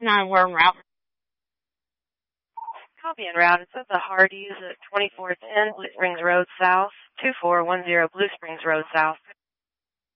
9 we're en route. Copy en route. It's at the Hardee's at 2410 Blue Springs Road South, 2410 Blue Springs Road South.